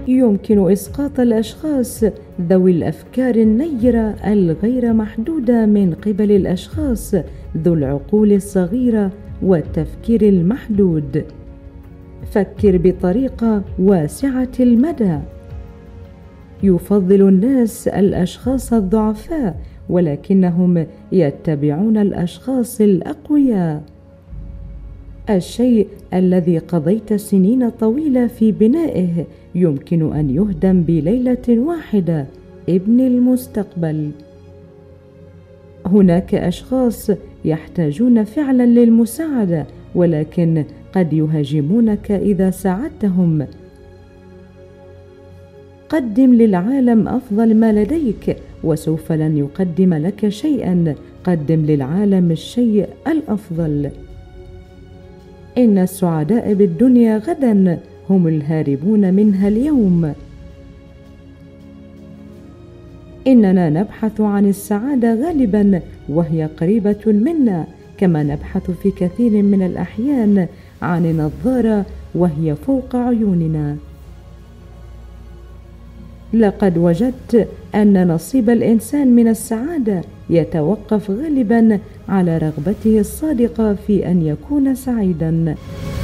يمكن إسقاط الأشخاص ذوي الأفكار النيرة الغير محدودة من قبل الأشخاص ذو العقول الصغيرة والتفكير المحدود. فكر بطريقة واسعة المدى. يفضل الناس الأشخاص الضعفاء، ولكنهم يتبعون الأشخاص الأقوياء. الشيء الذي قضيت سنين طويلة في بنائه يمكن أن يهدم بليلة واحدة. ابن المستقبل. هناك أشخاص يحتاجون فعلا للمساعدة، ولكن قد يهاجمونك إذا ساعدتهم. قدم للعالم أفضل ما لديك، وسوف لن يقدم لك شيئا. قدم للعالم الشيء الأفضل. إن السعداء بالدنيا غدا هم الهاربون منها اليوم. إننا نبحث عن السعادة غالبا وهي قريبة منا، كما نبحث في كثير من الأحيان عن النظارة وهي فوق عيوننا. لقد وجدت أن نصيب الإنسان من السعادة يتوقف غالبا على رغبته الصادقة في أن يكون سعيدا.